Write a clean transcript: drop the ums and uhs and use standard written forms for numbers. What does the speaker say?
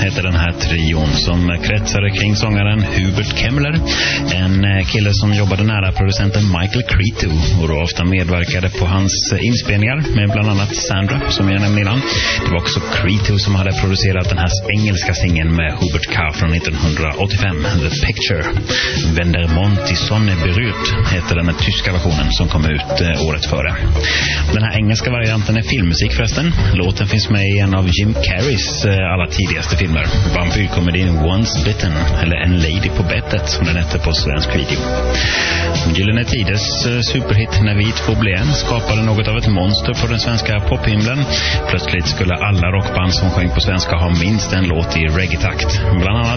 heter den här trion som kretsade kring sångaren Hubert Kemmler, en kille som jobbade nära producenten Michael Cretu och då ofta medverkade på hans inspelningar med bland annat Sandra, som jag nämnde innan. Det var också Cretu som hade producerat den här engelska singeln med Hubert K. från 1985, The Picture. Wender Mond i Sonne berührt heter den tyska versionen som kom ut året före. Den här engelska varianten är filmmusik förresten. Låten finns med i en av Jim Carreys alla tidigaste filmer. Vampyrkomedin Once Bitten, eller En Lady på bettet som den hette på svensk video. Gyllene Tiders superhit När vi två blev en skapade något av ett monster på den svenska pophimlen. Plötsligt skulle alla rockband som sjöng på svenska ha minst en låt i reggae-takt. Bland annat